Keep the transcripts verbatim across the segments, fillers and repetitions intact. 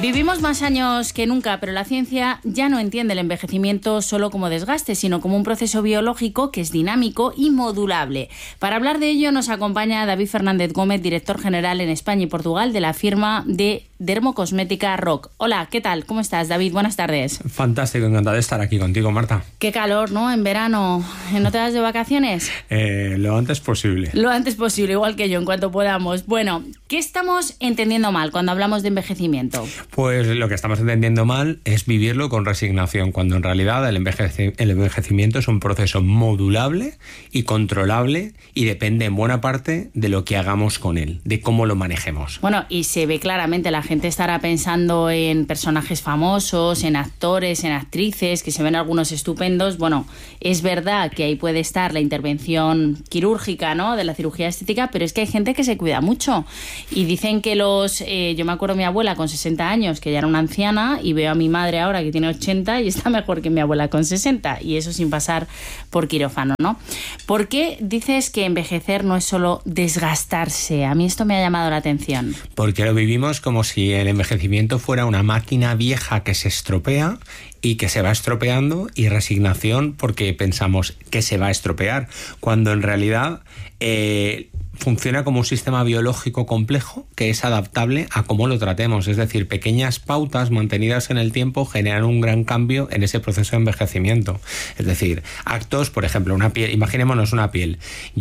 Vivimos más años que nunca, pero la ciencia ya no entiende el envejecimiento solo como desgaste, sino como un proceso biológico que es dinámico y modulable. Para hablar de ello nos acompaña David Fernández Gómez, director general en España y Portugal de la firma de dermocosmética Rock. Hola, ¿qué tal? ¿Cómo estás, David? Buenas tardes. Fantástico, encantado de estar aquí contigo, Marta. Qué calor, ¿no? En verano. ¿No te vas de vacaciones? Eh, lo antes posible. Lo antes posible, igual que yo, en cuanto podamos. Bueno, ¿qué estamos entendiendo mal cuando hablamos de envejecimiento? Pues lo que estamos entendiendo mal es vivirlo con resignación, cuando en realidad el, envejeci- el envejecimiento es un proceso modulable y controlable y depende en buena parte de lo que hagamos con él, de cómo lo manejemos. Bueno, y se ve claramente, la gente estará pensando en personajes famosos, en actores, en actrices, que se ven algunos estupendos. Bueno, es verdad que ahí puede estar la intervención quirúrgica, ¿no?, de la cirugía estética, pero es que hay gente que se cuida mucho. Y dicen que los... Eh, yo me acuerdo de mi abuela con sesenta años, que ya era una anciana, y veo a mi madre ahora que tiene ochenta y está mejor que mi abuela con sesenta, y eso sin pasar por quirófano, ¿no? ¿Por qué dices que envejecer no es solo desgastarse? A mí esto me ha llamado la atención. Porque lo vivimos como si el envejecimiento fuera una máquina vieja que se estropea y que se va estropeando, y resignación porque pensamos que se va a estropear, cuando en realidad eh, funciona como un sistema biológico complejo que es adaptable a cómo lo tratemos. Es decir, pequeñas pautas mantenidas en el tiempo generan un gran cambio en ese proceso de envejecimiento. Es decir, actos, por ejemplo, una piel, imaginémonos una piel.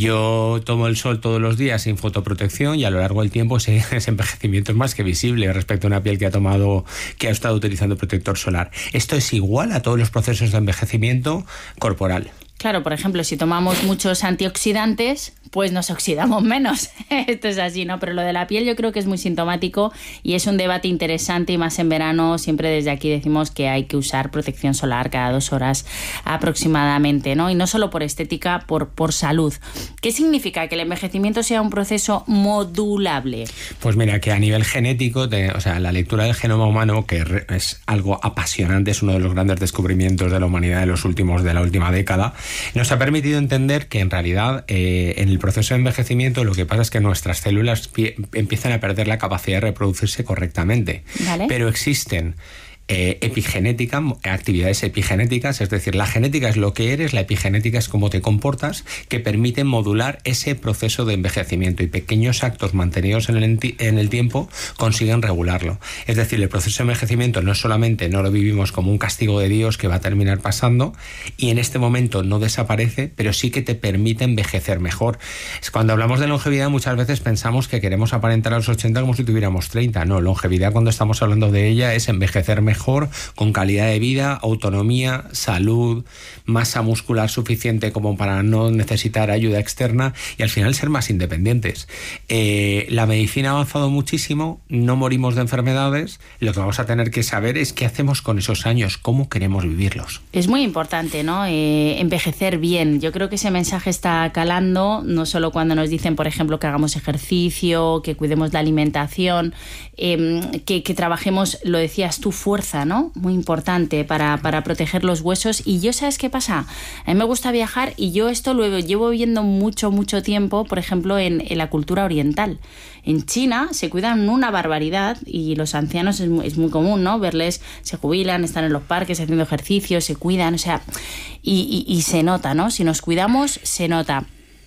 Yo tomo el sol todos los días sin fotoprotección y a lo largo del tiempo ese, ese envejecimiento es más que visible respecto a una piel que ha tomado, que ha estado utilizando protector solar. Esto es igual a todos los procesos de envejecimiento corporal. Claro, por ejemplo, si tomamos muchos antioxidantes, pues nos oxidamos menos. Esto es así, ¿no? Pero lo de la piel yo creo que es muy sintomático y es un debate interesante, y más en verano. Siempre desde aquí decimos que hay que usar protección solar cada dos horas aproximadamente, ¿no? Y no solo por estética, por, por salud. ¿Qué significa que el envejecimiento sea un proceso modulable? Pues mira, que a nivel genético, de, o sea, la lectura del genoma humano, que es algo apasionante, es uno de los grandes descubrimientos de la humanidad de los últimos, de la última década, nos ha permitido entender que en realidad eh, en el proceso de envejecimiento lo que pasa es que nuestras células pie- empiezan a perder la capacidad de reproducirse correctamente. ¿Vale? Pero existen eh, epigenética, actividades epigenéticas, es decir, la genética es lo que eres, la epigenética es cómo te comportas, que permiten modular ese proceso de envejecimiento, y pequeños actos mantenidos en el, en el tiempo consiguen regularlo. Es decir, el proceso de envejecimiento no solamente no lo vivimos como un castigo de Dios que va a terminar pasando y en este momento no desaparece, pero sí que te permite envejecer mejor. Cuando hablamos de longevidad muchas veces pensamos que queremos aparentar a los ochenta como si tuviéramos treinta. No, longevidad cuando estamos hablando de ella es envejecer mejor, con calidad de vida, autonomía, salud, masa muscular suficiente como para no necesitar ayuda externa y al final ser más independientes. Eh, la medicina ha avanzado muchísimo, no morimos de enfermedades, lo que vamos a tener que saber es qué hacemos con esos años, cómo queremos vivirlos. Es muy importante, ¿no? Eh, envejecer bien. Yo creo que ese mensaje está calando, no solo cuando nos dicen, por ejemplo, que hagamos ejercicio, que cuidemos la alimentación, eh, que, que trabajemos, lo decías tú, fuerza, ¿no? Muy importante para, para proteger los huesos. Y yo, ¿sabes qué pasa? A mí me gusta viajar y yo esto lo llevo viendo mucho, mucho tiempo, por ejemplo, en, en la cultura oriental. En China se cuidan una barbaridad y los ancianos es muy, es muy común, ¿no? Verles, se jubilan, están en los parques haciendo ejercicio, se cuidan, o sea, y, y, y se nota, ¿no? Si nos cuidamos, se nota.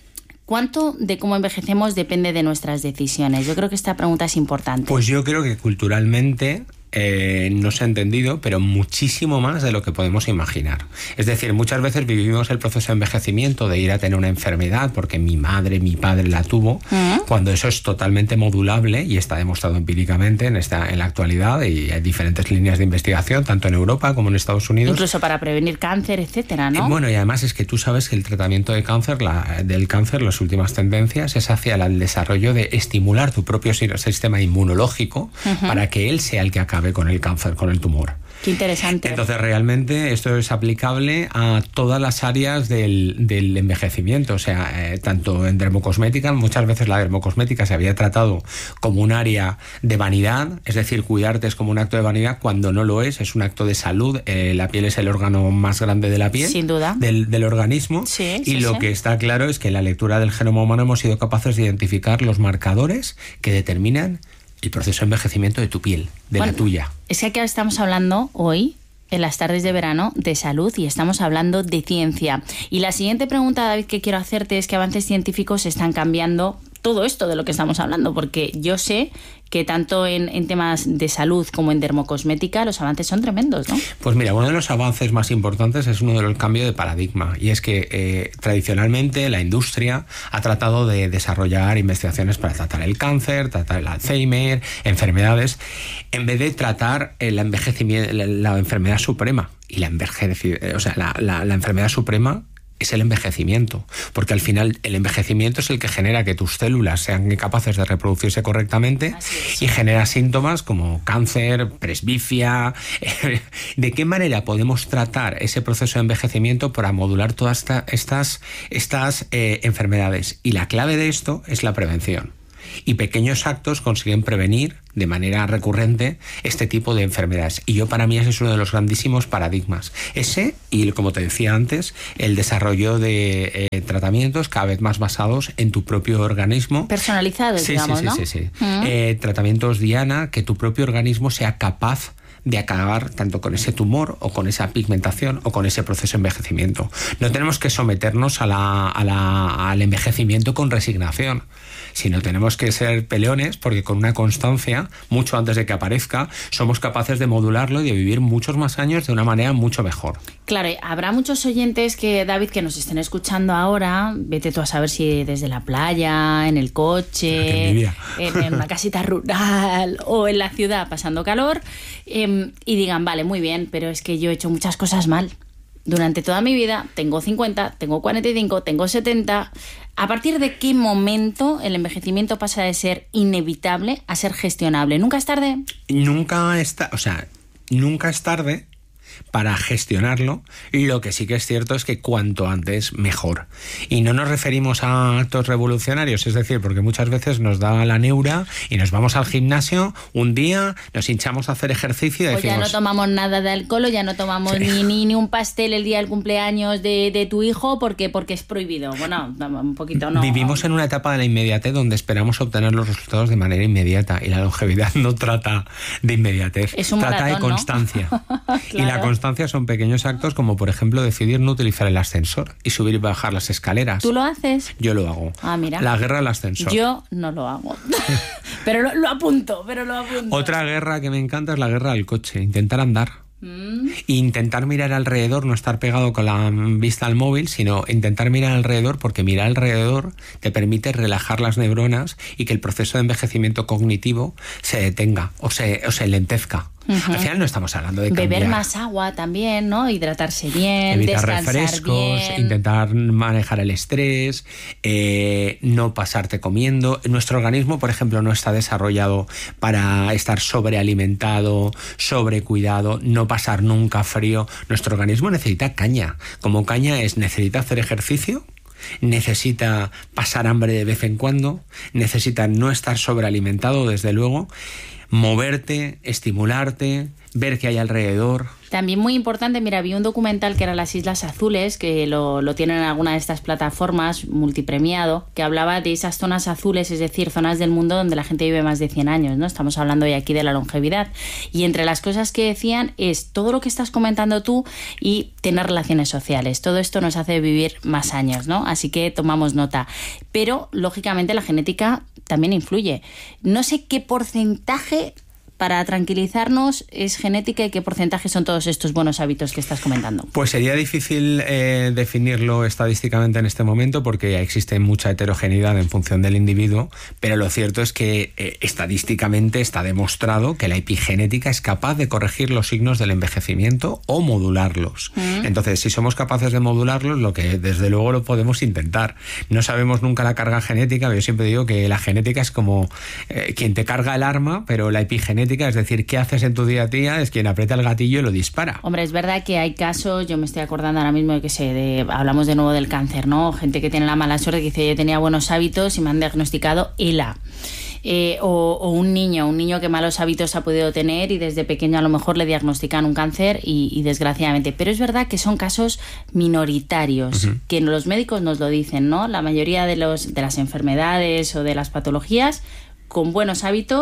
¿Cuánto de cómo envejecemos depende de nuestras decisiones? Yo creo que esta pregunta es importante. Pues yo creo que culturalmente eh, no se ha entendido, pero muchísimo más de lo que podemos imaginar. Es decir, muchas veces vivimos el proceso de envejecimiento de ir a tener una enfermedad porque mi madre, mi padre la tuvo, ¿Mm? Cuando eso es totalmente modulable y está demostrado empíricamente en, esta, en la actualidad, y hay diferentes líneas de investigación, tanto en Europa como en Estados Unidos. Incluso para prevenir cáncer, etcétera, ¿no? Eh, bueno, y además es que tú sabes que el tratamiento de cáncer, la, del cáncer, las últimas tendencias es hacia el desarrollo de estimular tu propio sistema inmunológico uh-huh. para que él sea el que acabe con el cáncer, con el tumor. Qué interesante. Entonces, realmente esto es aplicable a todas las áreas del, del envejecimiento. O sea, eh, tanto en dermocosmética, muchas veces la dermocosmética se había tratado como un área de vanidad, es decir, cuidarte es como un acto de vanidad, cuando no lo es, es un acto de salud. Eh, la piel es el órgano más grande de la piel. Sin duda. Del, del organismo. Sí, y sí, lo sí. que está claro es que en la lectura del genoma humano hemos sido capaces de identificar los marcadores que determinan el proceso de envejecimiento de tu piel, de bueno, la tuya. Es que aquí estamos hablando hoy, en las tardes de verano, de salud y estamos hablando de ciencia. Y la siguiente pregunta, David, que quiero hacerte es qué avances científicos están cambiando todo esto de lo que estamos hablando, porque yo sé que tanto en, en temas de salud como en dermocosmética los avances son tremendos, ¿no? Pues mira, uno de los avances más importantes es uno de los cambios de paradigma, y es que eh, tradicionalmente la industria ha tratado de desarrollar investigaciones para tratar el cáncer, tratar el Alzheimer, enfermedades, en vez de tratar el envejecimiento, la, la enfermedad suprema. Y la, envejec- o sea, la, la, la enfermedad suprema es el envejecimiento, porque al final el envejecimiento es el que genera que tus células sean incapaces de reproducirse correctamente y genera síntomas como cáncer, presbicia. ¿De qué manera podemos tratar ese proceso de envejecimiento para modular todas esta, estas, estas eh, enfermedades? Y la clave de esto es la prevención. Y pequeños actos consiguen prevenir de manera recurrente este tipo de enfermedades. Y yo, para mí, ese es uno de los grandísimos paradigmas. Ese, y como te decía antes, el desarrollo de eh, tratamientos cada vez más basados en tu propio organismo. Personalizados, sí, digamos, sí, ¿no? Sí, sí, sí. Uh-huh. Eh, tratamientos diana, que tu propio organismo sea capaz de acabar tanto con ese tumor o con esa pigmentación o con ese proceso de envejecimiento. No tenemos que someternos a la, a la, al envejecimiento con resignación, sino tenemos que ser peleones, porque con una constancia, mucho antes de que aparezca, somos capaces de modularlo y de vivir muchos más años de una manera mucho mejor. Claro, habrá muchos oyentes que, David, que nos estén escuchando ahora, vete tú a saber si desde la playa, en el coche, en, en una casita rural o en la ciudad pasando calor, eh, y digan, vale, muy bien, pero es que yo he hecho muchas cosas mal. Durante toda mi vida, tengo cincuenta, tengo cuarenta y cinco, tengo setenta. ¿A partir de qué momento el envejecimiento pasa de ser inevitable a ser gestionable? ¿Nunca es tarde? Nunca está, o sea, nunca es tarde para gestionarlo. Lo que sí que es cierto es que cuanto antes mejor. Y no nos referimos a actos revolucionarios, es decir, porque muchas veces nos da la neura y nos vamos al gimnasio un día, nos hinchamos a hacer ejercicio y o decimos... ya no tomamos nada de alcohol, o ya no tomamos sí. ni, ni, ni un pastel el día del cumpleaños de, de tu hijo porque, porque es prohibido. Bueno, un poquito no. Vivimos en una etapa de la inmediatez donde esperamos obtener los resultados de manera inmediata, y la longevidad no trata de inmediatez, es un trata maratón, de constancia. ¿no? Y la constancia son pequeños actos como, por ejemplo, decidir no utilizar el ascensor y subir y bajar las escaleras. ¿Tú lo haces? Yo lo hago. Ah, mira. La guerra del ascensor. Yo no lo hago. pero lo, lo apunto, pero lo apunto. Otra guerra que me encanta es la guerra del coche. Intentar andar. Mm. Intentar mirar alrededor, no estar pegado con la vista al móvil, sino intentar mirar alrededor, porque mirar alrededor te permite relajar las neuronas y que el proceso de envejecimiento cognitivo se detenga o se, o se lentezca. Uh-huh. Al final no estamos hablando de cambiar. Beber más agua también, ¿no? Hidratarse bien, evitar descansar refrescos, bien. Intentar manejar el estrés, eh, no pasarte comiendo. Nuestro organismo, por ejemplo, no está desarrollado para estar sobrealimentado, sobrecuidado, no pasar nunca frío. Nuestro organismo necesita caña. Como caña es, necesita hacer ejercicio, necesita pasar hambre de vez en cuando, necesita no estar sobrealimentado, desde luego, moverte, estimularte, ver qué hay alrededor. También muy importante, mira, vi un documental que era Las Islas Azules, que lo, lo tienen en alguna de estas plataformas, multipremiado, que hablaba de esas zonas azules, es decir, zonas del mundo donde la gente vive más de cien años, ¿no? Estamos hablando hoy aquí de la longevidad. Y entre las cosas que decían es todo lo que estás comentando tú y tener relaciones sociales. Todo esto nos hace vivir más años, ¿no? Así que tomamos nota. Pero, lógicamente, la genética también influye. No sé qué porcentaje, para tranquilizarnos, es genética y qué porcentaje son todos estos buenos hábitos que estás comentando. Pues sería difícil eh, definirlo estadísticamente en este momento, porque existe mucha heterogeneidad en función del individuo, pero lo cierto es que eh, estadísticamente está demostrado que la epigenética es capaz de corregir los signos del envejecimiento o modularlos. Mm. Entonces, si somos capaces de modularlos, lo que desde luego lo podemos intentar. No sabemos nunca la carga genética, pero yo siempre digo que la genética es como eh, quien te carga el arma, pero la epigenética, es decir, qué haces en tu día a día, es quien aprieta el gatillo y lo dispara. Hombre, es verdad que hay casos, yo me estoy acordando ahora mismo de que sé, de, hablamos de nuevo del cáncer, ¿no? Gente que tiene la mala suerte, que dice, yo tenía buenos hábitos y me han diagnosticado ELA. Eh, o, o un niño, un niño que malos hábitos ha podido tener y desde pequeño a lo mejor le diagnostican un cáncer y, y desgraciadamente. Pero es verdad que son casos minoritarios, uh-huh. que los médicos nos lo dicen, ¿no? La mayoría de, los, de las enfermedades o de las patologías, con buenos hábitos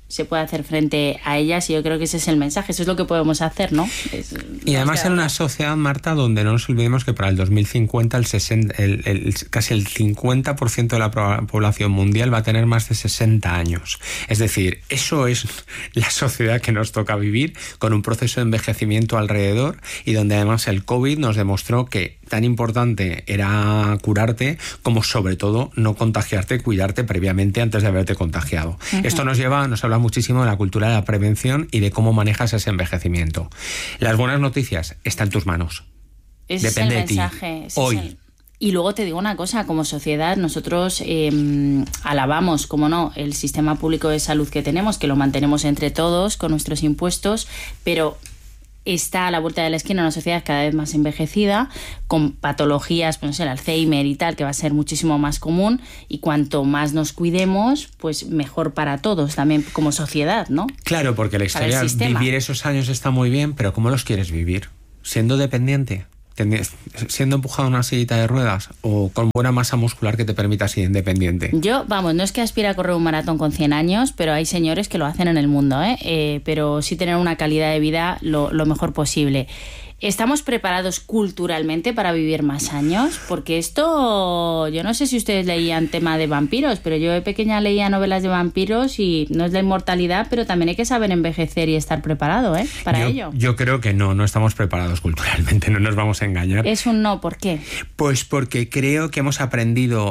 se puede hacer frente a ellas, y yo creo que ese es el mensaje, eso es lo que podemos hacer, ¿no? Es, y además en una sociedad, Marta, donde no nos olvidemos que para el dos mil cincuenta el sesenta, el, el, casi el cincuenta por ciento de la población mundial va a tener más de sesenta años. Es decir, eso es la sociedad que nos toca vivir, con un proceso de envejecimiento alrededor, y donde además el COVID nos demostró que tan importante era curarte como sobre todo no contagiarte, cuidarte previamente antes de haberte contagiado. Uh-huh. Esto nos lleva, nos habla muchísimo de la cultura de la prevención y de cómo manejas ese envejecimiento. Las buenas noticias, está en tus manos. Ese Depende es el mensaje. de ti. Ese Hoy. Es el... Y luego te digo una cosa, como sociedad nosotros eh, alabamos, como no, el sistema público de salud que tenemos, que lo mantenemos entre todos con nuestros impuestos, pero está a la vuelta de la esquina una sociedad cada vez más envejecida, con patologías, pues no sé, el Alzheimer y tal, que va a ser muchísimo más común, y cuanto más nos cuidemos, pues mejor para todos, también como sociedad, ¿no? Claro, porque la historia, vivir esos años está muy bien, pero ¿cómo los quieres vivir? ¿Siendo dependiente? ¿Siendo empujado en una sillita de ruedas o con buena masa muscular que te permita ser independiente? Yo, vamos, no es que aspire a correr un maratón con cien años, pero hay señores que lo hacen en el mundo, ¿eh? Eh, pero sí tener una calidad de vida lo, lo mejor posible. ¿Estamos preparados culturalmente para vivir más años? Porque esto, yo no sé si ustedes leían tema de vampiros, pero yo de pequeña leía novelas de vampiros y no es la inmortalidad, pero también hay que saber envejecer y estar preparado, ¿eh? Para yo, ello. Yo creo que no, no estamos preparados culturalmente, no nos vamos a engañar. Es un no, ¿por qué? Pues porque creo que hemos aprendido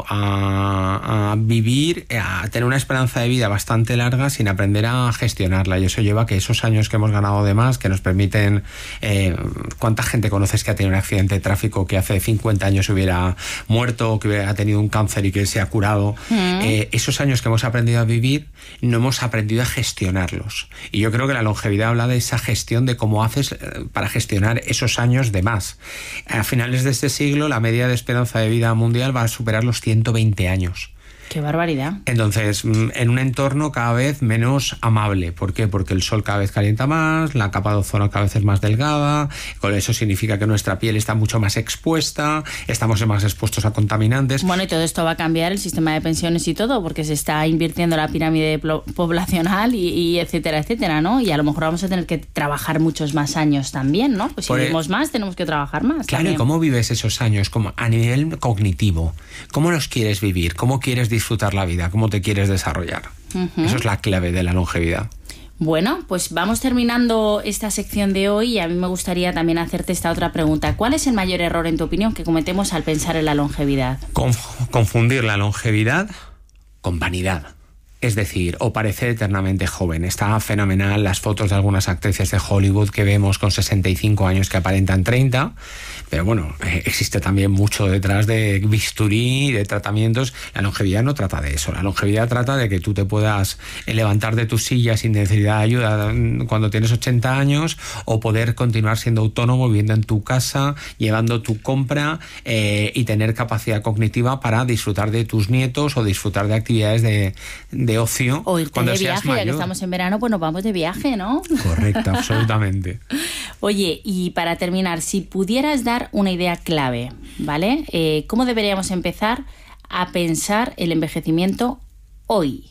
a, a vivir, a tener una esperanza de vida bastante larga sin aprender a gestionarla, y eso lleva a que esos años que hemos ganado de más, que nos permiten... Eh, ¿Cuánta gente conoces que ha tenido un accidente de tráfico que hace cincuenta años hubiera muerto, o que hubiera tenido un cáncer y que se ha curado? Mm. Eh, esos años que hemos aprendido a vivir, no hemos aprendido a gestionarlos. Y yo creo que la longevidad habla de esa gestión, de cómo haces para gestionar esos años de más. A finales de este siglo, la media de esperanza de vida mundial va a superar los ciento veinte años. ¡Qué barbaridad! Entonces, en un entorno cada vez menos amable. ¿Por qué? Porque el sol cada vez calienta más, la capa de ozono cada vez es más delgada, con eso significa que nuestra piel está mucho más expuesta, estamos más expuestos a contaminantes. Bueno, y todo esto va a cambiar el sistema de pensiones y todo, porque se está invirtiendo la pirámide poblacional y, y etcétera, etcétera, ¿no? Y a lo mejor vamos a tener que trabajar muchos más años también, ¿no? Pues si Por vivimos el... más, tenemos que trabajar más. Claro, también. ¿Y cómo vives esos años? Como a nivel cognitivo, ¿cómo los quieres vivir? ¿Cómo quieres disfrutar la vida? ¿Cómo te quieres desarrollar? Uh-huh. Eso es la clave de la longevidad. Bueno, pues vamos terminando esta sección de hoy, y a mí me gustaría también hacerte esta otra pregunta. ¿Cuál es el mayor error, en tu opinión, que cometemos al pensar en la longevidad? Conf- confundir la longevidad con vanidad. Es decir, o parecer eternamente joven. Está fenomenal las fotos de algunas actrices de Hollywood que vemos con sesenta y cinco años que aparentan treinta, pero bueno, eh, existe también mucho detrás de bisturí, de tratamientos. La longevidad no trata de eso. La longevidad trata de que tú te puedas levantar de tu silla sin necesidad de ayuda cuando tienes ochenta años, o poder continuar siendo autónomo, viviendo en tu casa, llevando tu compra eh, y tener capacidad cognitiva para disfrutar de tus nietos o disfrutar de actividades de, de ocio. O irte cuando de seas viaje, mayor. Ya que estamos en verano, pues nos vamos de viaje, ¿no? Correcto, absolutamente. Oye, y para terminar, si pudieras dar una idea clave, ¿vale? Eh, ¿Cómo deberíamos empezar a pensar el envejecimiento hoy?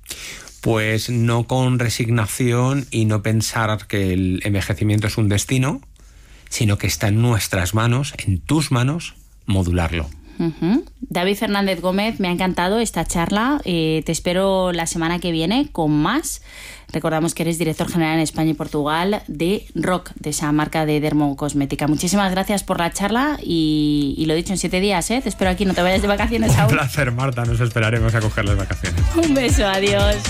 Pues no con resignación y no pensar que el envejecimiento es un destino, sino que está en nuestras manos, en tus manos, modularlo. Uh-huh. David Fernández Gómez, me ha encantado esta charla. Eh, te espero la semana que viene con más. Recordamos que eres director general en España y Portugal de Rock, de esa marca de dermocosmética. Muchísimas gracias por la charla y, y lo dicho, en siete días, ¿eh? Te espero aquí, no te vayas de vacaciones aún. Un placer, Marta, nos esperaremos a coger las vacaciones. Un beso, adiós.